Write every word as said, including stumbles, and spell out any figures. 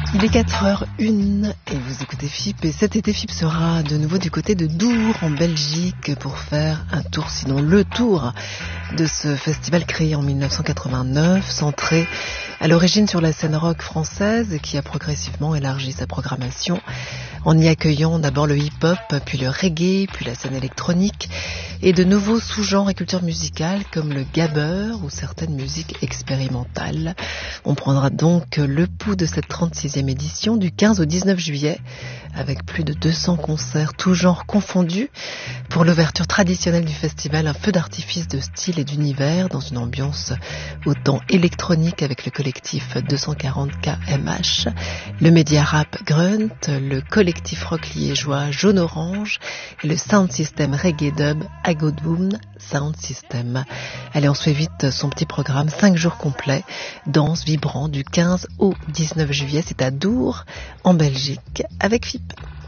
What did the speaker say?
Il est quatre heures une et vous écoutez F I P. Et cet été, F I P sera de nouveau du côté de Dour en Belgique pour faire un tour, sinon le tour de ce festival créé en mille neuf cent quatre-vingt-neuf, centré à l'origine sur la scène rock française et qui a progressivement élargi sa programmation en y accueillant d'abord le hip-hop, puis le reggae, puis la scène électronique et de nouveaux sous-genres et cultures musicales comme le gabber ou certaines musiques expérimentales. On prendra donc le pouls de cette trente-sixième édition du quinze au dix-neuf juillet avec plus de deux cents concerts, tous genres confondus. Pour l'ouverture traditionnelle du festival, un feu d'artifice de style et d'univers dans une ambiance autant électronique avec le collectif deux cent quarante K M H, le média rap Grunt, le collectif rock liégeois Jaune Orange et le sound system reggae dub Agodoom Sound System. Allez, on suit vite son petit programme, cinq jours complets, danse vibrant du quinze au dix-neuf juillet, c'est à Dour, en Belgique, avec F I P.